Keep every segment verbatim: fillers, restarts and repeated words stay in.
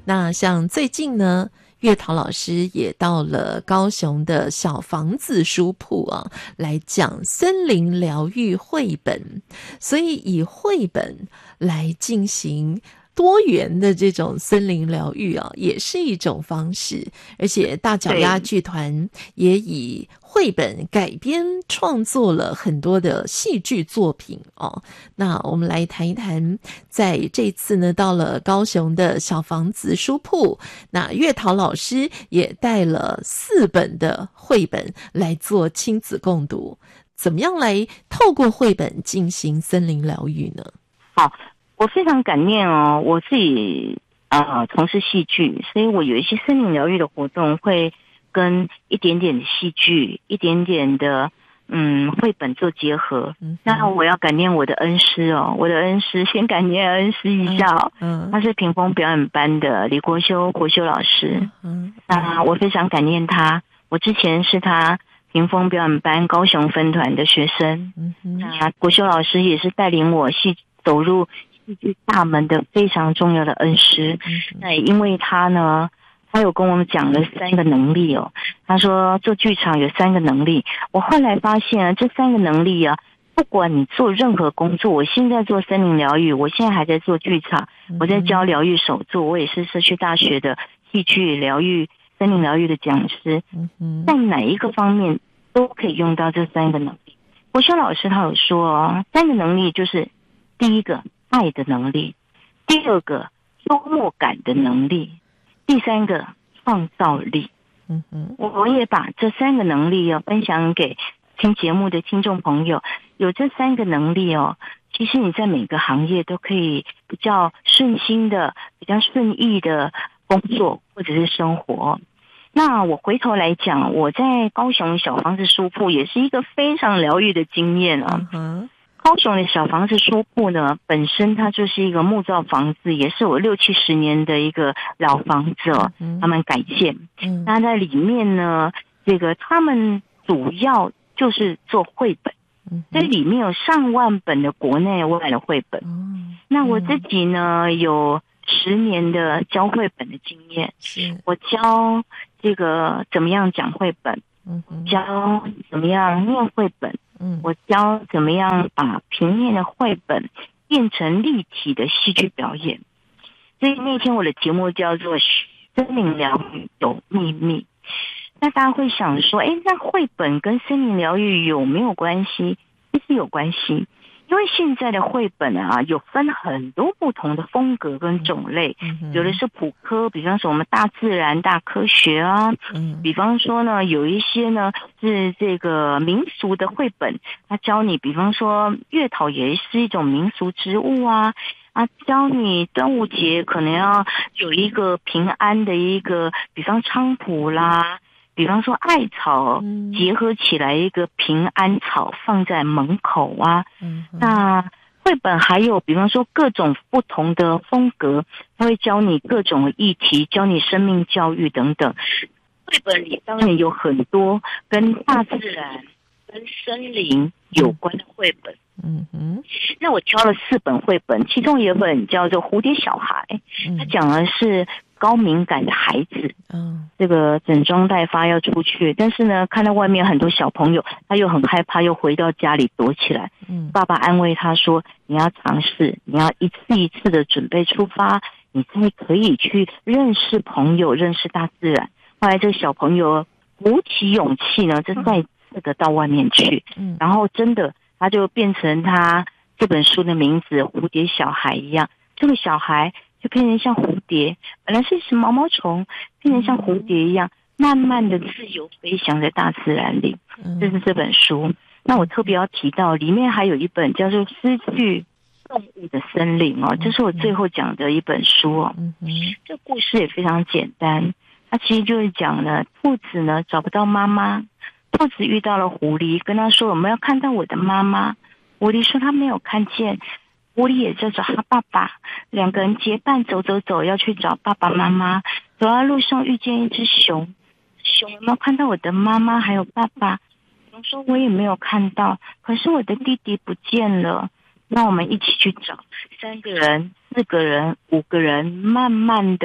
那像最近呢，月桃老师也到了高雄的小房子书铺啊，来讲森林疗愈绘本，所以以绘本来进行多元的这种森林疗愈啊，也是一种方式。而且大脚丫剧团也以绘本改编创作了很多的戏剧作品哦。那我们来谈一谈，在这次呢，到了高雄的小房子书铺，那月桃老师也带了四本的绘本来做亲子共读，怎么样来透过绘本进行森林疗愈呢？ 好，我非常感念哦，我自己呃从事戏剧，所以我有一些森林疗愈的活动会跟一点点的戏剧，一点点的嗯绘本做结合。嗯、那我要感念我的恩师哦，我的恩师先感念恩师一下哦，嗯嗯、他是屏风表演班的李国修国修老师。嗯，嗯那我非常感念他，我之前是他屏风表演班高雄分团的学生。嗯，那国修老师也是带领我戏走入戏剧大门的非常重要的恩师。嗯、那也因为他呢，他有跟我们讲了三个能力哦。他说做剧场有三个能力，我后来发现啊，这三个能力啊，不管你做任何工作，我现在做森林疗愈，我现在还在做剧场，我在教疗愈手作，我也是社区大学的戏剧疗愈森林疗愈的讲师。嗯，在哪一个方面都可以用到这三个能力。国修老师他有说哦，三个能力就是第一个爱的能力，第二个幽默感的能力，第三个创造力。嗯哼，我也把这三个能力哦分享给听节目的听众朋友。有这三个能力哦，其实你在每个行业都可以比较顺心的、比较顺意的工作或者是生活。那我回头来讲，我在高雄小房子书铺也是一个非常疗愈的经验啊。嗯高雄的小房子书铺呢，本身它就是一个木造房子，也是我六七十年的一个老房子哦，他们改建。嗯，那在里面呢，这个他们主要就是做绘本，所以里面有上万本的国内外的绘本。嗯，那我自己呢有十年的教绘本的经验，我教这个怎么样讲绘本，教怎么样念绘本。嗯，我教怎么样把平面的绘本变成立体的戏剧表演。所以那天我的节目叫做森林疗愈有秘密。那大家会想说，诶，那绘本跟森林疗愈有没有关系？其实有关系。因为现在的绘本啊，有分很多不同的风格跟种类，有的是普科，比方说我们大自然、大科学啊，比方说呢，有一些呢是这个民俗的绘本，它教你，比方说月桃也是一种民俗植物啊，啊，教你端午节可能要有一个平安的一个，比方菖蒲啦。比方说艾草结合起来一个平安草放在门口啊，嗯、那绘本还有比方说各种不同的风格，它会教你各种议题，教你生命教育等等。绘本里当然有很多跟大自然、跟森林有关的绘本。嗯哼，那我挑了四本绘本，其中有一本叫做《蝴蝶小孩》，它讲的是高敏感的孩子，嗯，这个整装待发要出去，但是呢，看到外面很多小朋友，他又很害怕，又回到家里躲起来。嗯，爸爸安慰他说：“你要尝试，你要一次一次的准备出发，你才可以去认识朋友，认识大自然。”后来这个小朋友鼓起勇气呢，就再次的到外面去，嗯，然后真的他就变成他这本书的名字《蝴蝶小孩》一样，这个小孩就变成像蝴蝶，本来是一只毛毛虫，变成像蝴蝶一样，慢慢的自由飞翔在大自然里。这是这本书。那我特别要提到，里面还有一本叫做《失去动物的森林》哦，这是我最后讲的一本书哦。这故事也非常简单，它其实就是讲了兔子呢找不到妈妈，兔子遇到了狐狸，跟他说：“我们要看到我的妈妈。”狐狸说他没有看见。狐狸也在找他爸爸，两个人结伴走走走，要去找爸爸妈妈。走到路上遇见一只熊，熊有没有看到我的妈妈还有爸爸？熊说我也没有看到，可是我的弟弟不见了。那我们一起去找，三个人、四个人、五个人，慢慢的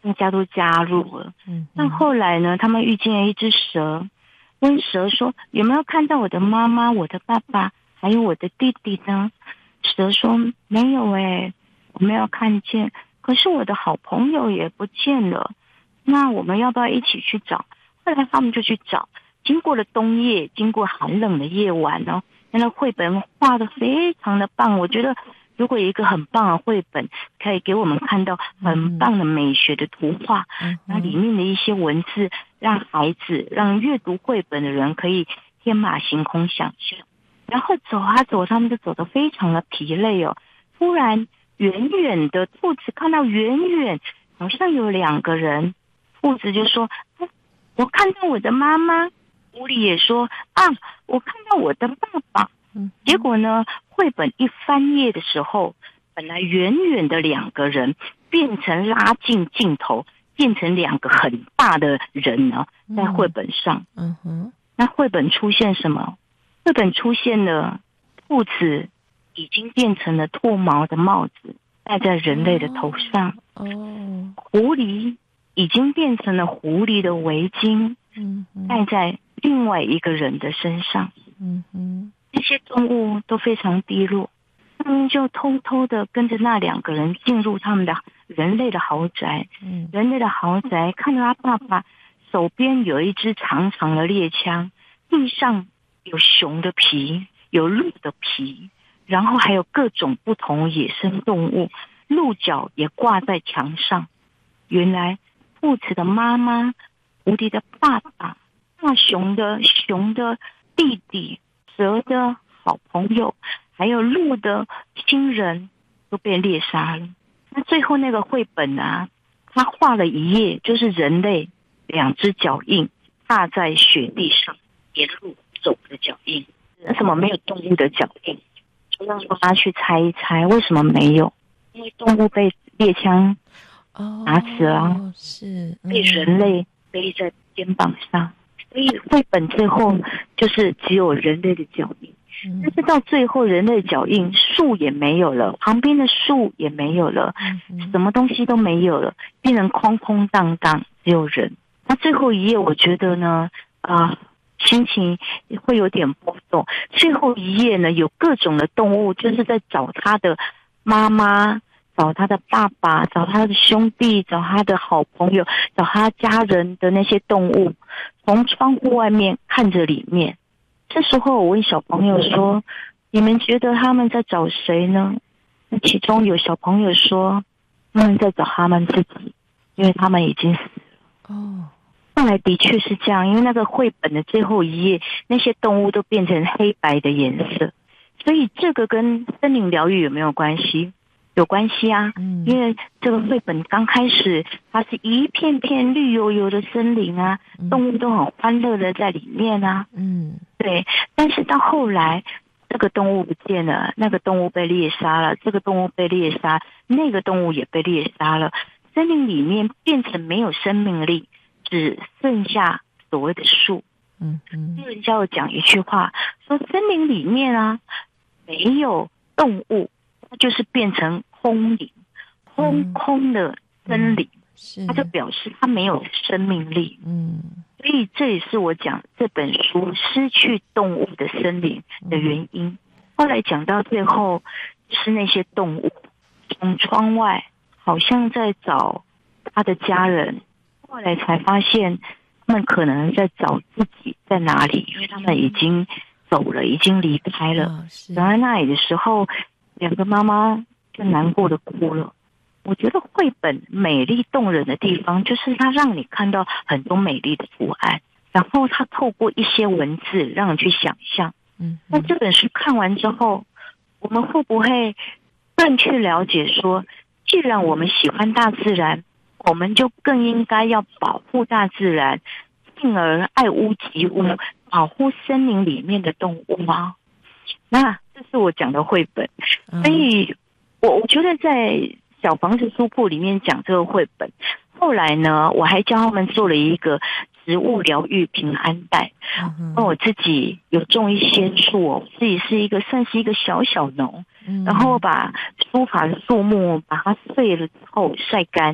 大家都加入了。嗯，但后来呢，他们遇见了一只蛇，问蛇说：“有没有看到我的妈妈、我的爸爸，还有我的弟弟呢？”蛇说：“没有诶，我没有看见。可是我的好朋友也不见了，那我们要不要一起去找？”后来他们就去找。经过了冬夜，经过寒冷的夜晚呢，那个绘本画得非常的棒。我觉得如果有一个很棒的绘本，可以给我们看到很棒的美学的图画，嗯、那里面的一些文字，让孩子、让阅读绘本的人可以天马行空想象。然后走啊走，他们就走得非常的疲累哦。突然，远远的兔子看到远远好像有两个人，兔子就说：“哎，我看到我的妈妈。”狐狸也说：“啊，我看到我的爸爸。”结果呢，绘本一翻页的时候，本来远远的两个人变成拉近镜头，变成两个很大的人呢，在绘本上。嗯哼，那绘本出现什么？绘本出现了兔子已经变成了兔毛的帽子，戴在人类的头上。哦，狐狸已经变成了狐狸的围巾，戴在另外一个人的身上。嗯哼，这些动物都非常低落，他们就偷偷的跟着那两个人进入他们的人类的豪宅。嗯，人类的豪宅看到他爸爸手边有一支长长的猎枪，地上有熊的皮，有鹿的皮，然后还有各种不同野生动物，鹿角也挂在墙上。原来兔子的妈妈、狐狸的爸爸、大熊的熊的弟弟、蛇的好朋友，还有鹿的亲人都被猎杀了。那最后那个绘本啊，他画了一页，就是人类两只脚印踏在雪地上沿路走的脚印。为什么没有动物的脚印？就让大家去猜一猜，为什么没有？因为动物被猎枪打死了，哦是、嗯、被人类背在肩膀上，所以绘本最后就是只有人类的脚印。嗯、但是到最后，人类的脚印，树也没有了，旁边的树也没有了，嗯、什么东西都没有了，变成空空荡荡，只有人。那最后一页，我觉得呢，啊、呃。心情会有点波动。最后一页呢，有各种的动物，就是在找他的妈妈，找他的爸爸，找他的兄弟，找他的好朋友，找他家人的那些动物，从窗户外面看着里面。这时候我问小朋友说：“你们觉得他们在找谁呢？”那其中有小朋友说：“他们在找他们自己，因为他们已经死了。”哦。后来的确是这样，因为那个绘本的最后一页，那些动物都变成黑白的颜色，所以这个跟森林疗愈有没有关系？有关系啊，嗯、因为这个绘本刚开始，它是一片片绿油油的森林啊，嗯、动物都很欢乐的在里面啊，嗯，对。但是到后来，这个动物不见了，那个动物被猎杀了，这个动物被猎杀，那个动物也被猎杀了，森林里面变成没有生命力。只剩下所谓的树。嗯嗯，人家有讲一句话，说森林里面啊没有动物，它就是变成空灵，空空的森林，嗯、它就表示它没有生命力。嗯，所以这也是我讲这本书失去动物的森林的原因。嗯、后来讲到最后，是那些动物从窗外好像在找他的家人。后来才发现，他们可能在找自己在哪里，因为他们已经走了，已经离开了。走在那里的时候，两个妈妈就难过的哭了。我觉得绘本美丽动人的地方，就是它让你看到很多美丽的图案，然后它透过一些文字让你去想象。嗯，那这本书看完之后，我们会不会更去了解说，既然我们喜欢大自然，我们就更应该要保护大自然，进而爱屋及乌，保护森林里面的动物吗？那这是我讲的绘本，所以我我觉得在小房子书铺里面讲这个绘本，后来呢，我还教他们做了一个植物疗愈平安袋。那我自己有种一些树，我自己是一个算是一个小小农，然后把书法的树木把它碎了之后晒干。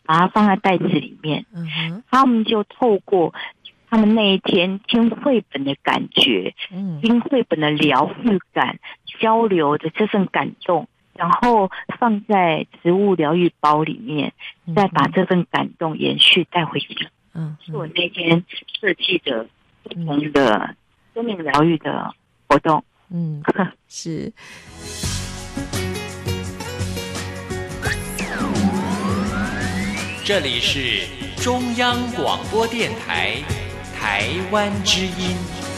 把它放在袋子里面， 嗯哼， 他们就透过他们那一天听绘本的感觉， 嗯， 听绘本的疗愈感，交流的这份感动，然后放在植物疗愈包里面，再把这份感动延续带回家。 嗯， 是我那天设计的不同的生命疗愈的活动。 嗯，是。 这里是中央广播电台台湾之音。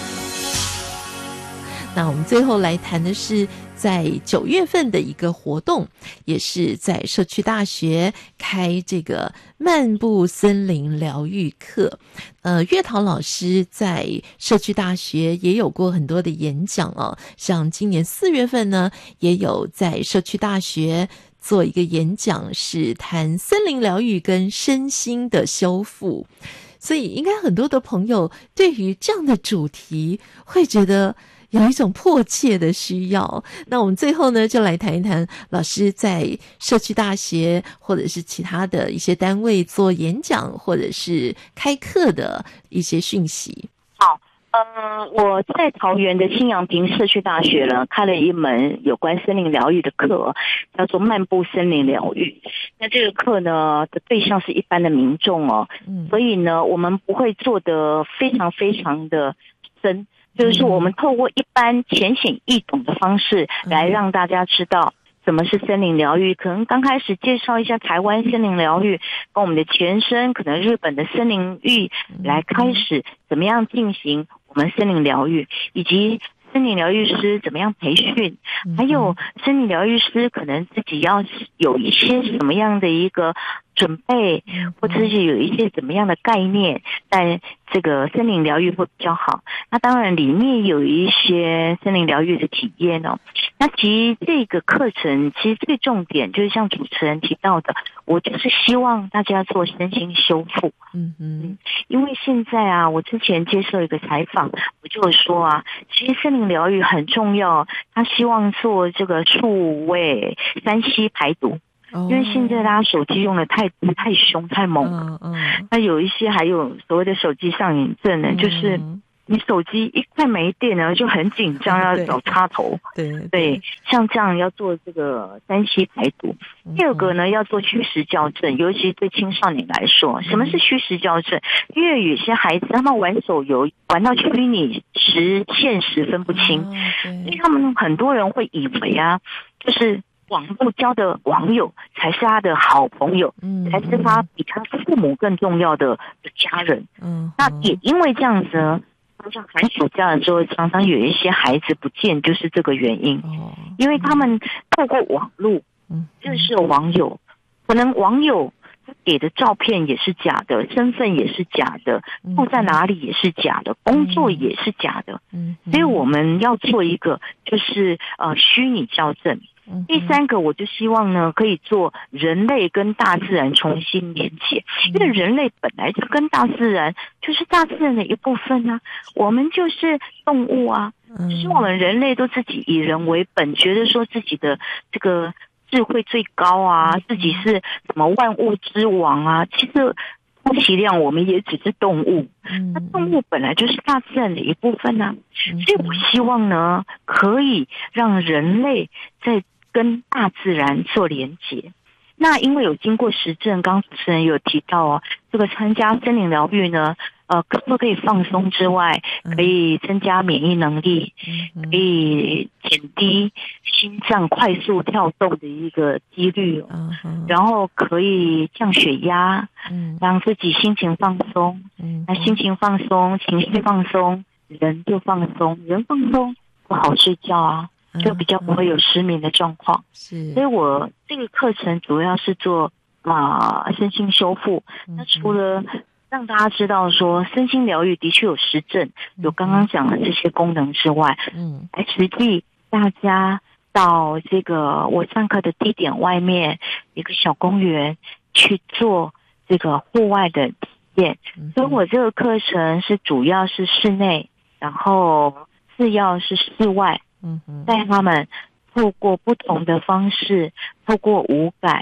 那我们最后来谈的是在九月份的一个活动，也是在社区大学开这个漫步森林疗愈课。呃，月桃老师在社区大学也有过很多的演讲哦，像今年四月份呢，也有在社区大学做一个演讲，是谈森林疗愈跟身心的修复。所以应该很多的朋友对于这样的主题会觉得有一种迫切的需要。那我们最后呢，就来谈一谈老师在社区大学或者是其他的一些单位做演讲或者是开课的一些讯息。 好，呃，我在桃园的新阳平社区大学呢，开了一门有关森林疗愈的课，叫做漫步森林疗愈。那这个课呢的对象是一般的民众哦，嗯，所以呢，我们不会做得非常非常的深。就是说我们透过一般浅显易懂的方式来让大家知道什么是森林疗愈，可能刚开始介绍一下台湾森林疗愈跟我们的前身可能日本的森林浴来开始怎么样进行我们森林疗愈，以及森林疗愈师怎么样培训，还有森林疗愈师可能自己要有一些什么样的一个准备，或者是有一些怎么样的概念，在这个森林疗愈会比较好。那当然里面有一些森林疗愈的体验哦。那其实这个课程其实最重点就是像主持人提到的，我就是希望大家做身心修复。嗯嗯，因为现在啊，我之前接受一个采访，我就有说啊，其实森林疗愈很重要，他希望做这个数位三 C 排毒。因为现在大家手机用的太太凶太猛了，嗯嗯，那有一些还有所谓的手机上瘾症呢，嗯，就是你手机一快没电了就很紧张，要找插头，对 对, 对，像这样要做这个三 C 排毒。第二个呢，要做虚实校正，尤其对青少年来说，什么是虚实校正？因为有些孩子他们玩手游玩到虚拟实现实分不清，所以他们很多人会以为啊，就是网络交的网友才是他的好朋友，嗯，才是他比他父母更重要的家人。嗯，那也因为这样子呢，像寒暑假的时候，常常有一些孩子不见，就是这个原因。哦，因为他们透过网络认识了网友，可能网友他给的照片也是假的，身份也是假的，住在哪里也是假的，工作也是假的。嗯，所以我们要做一个就是呃虚拟校正。第三个，我就希望呢，可以做人类跟大自然重新连结，因为人类本来就跟大自然就是大自然的一部分啊，我们就是动物啊，只是我们人类都自己以人为本，觉得说自己的这个智慧最高啊，自己是什么万物之王啊，其实充其量我们也只是动物，那动物本来就是大自然的一部分啊，所以我希望呢，可以让人类在跟大自然做连结。那因为有经过实证，刚刚主持人有提到哦，这个参加森林疗愈呢，呃，除了可以放松之外，可以增加免疫能力，可以减低心脏快速跳动的一个几率，然后可以降血压，让自己心情放松。那心情放松，情绪放松，人就放松，人放松不好睡觉啊。就比较不会有失眠的状况，是，所以我这个课程主要是做啊、呃、身心修复。那除了让大家知道说身心疗愈的确有实证，有刚刚讲的这些功能之外，嗯，来实际大家到这个我上课的地点外面一个小公园去做这个户外的体验。所以我这个课程是主要是室内，然后次要是室外。嗯，带他们透过不同的方式，透过五感，透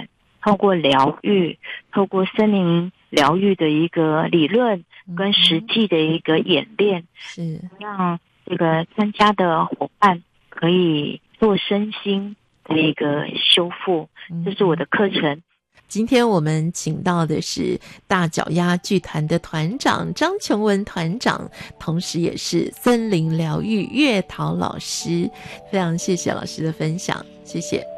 透过疗愈，透过森林疗愈的一个理论跟实际的一个演练， 是让这个参加的伙伴可以做身心的一个修复，这是我的课程。 今天我们请到的是大脚丫剧团的团长张琼文团长，同时也是森林疗愈月桃老师，非常谢谢老师的分享，谢谢。